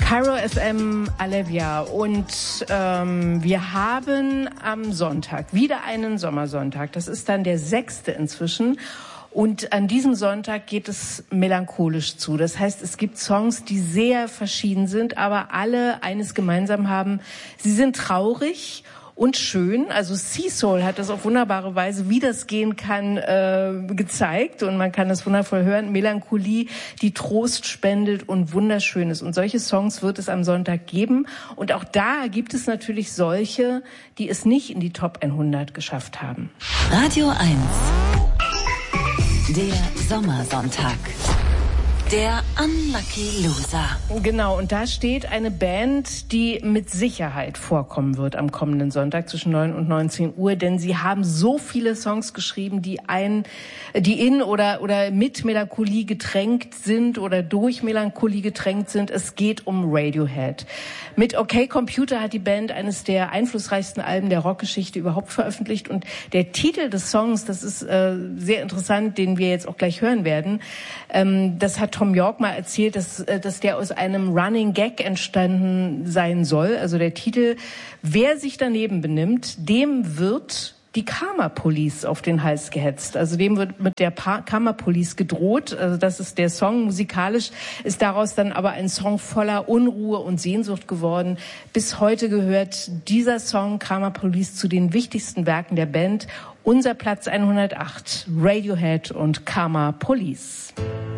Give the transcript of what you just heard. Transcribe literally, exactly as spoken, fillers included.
Cairo F M Alevia und ähm, wir haben am Sonntag wieder einen Sommersonntag. Das ist dann der sechste inzwischen. Und an diesem Sonntag geht es melancholisch zu. Das heißt, es gibt Songs, die sehr verschieden sind, aber alle eines gemeinsam haben. Sie sind traurig und schön. Also Sea Soul hat das auf wunderbare Weise, wie das gehen kann, äh, gezeigt. Und man kann das wundervoll hören. Melancholie, die Trost spendet und wunderschön ist. Und solche Songs wird es am Sonntag geben. Und auch da gibt es natürlich solche, die es nicht in die Top hundert geschafft haben. Radio eins. Der Sommersonntag. Der Unlucky Loser. Genau, und da steht eine Band, die mit Sicherheit vorkommen wird am kommenden Sonntag zwischen neun und neunzehn Uhr, denn sie haben so viele Songs geschrieben, die ein, die in oder oder mit Melancholie getränkt sind oder durch Melancholie getränkt sind. Es geht um Radiohead. Mit OK Computer hat die Band eines der einflussreichsten Alben der Rockgeschichte überhaupt veröffentlicht und der Titel des Songs, das ist äh, sehr interessant, den wir jetzt auch gleich hören werden, ähm, das hat Tom York mal erzählt, dass, dass der aus einem Running Gag entstanden sein soll. Also der Titel, wer sich daneben benimmt, dem wird die Karma Police auf den Hals gehetzt. Also dem wird mit der pa- Karma Police gedroht. Also das ist der Song. Musikalisch ist daraus dann aber ein Song voller Unruhe und Sehnsucht geworden. Bis heute gehört dieser Song Karma Police zu den wichtigsten Werken der Band. Unser Platz hundertacht, Radiohead und Karma Police.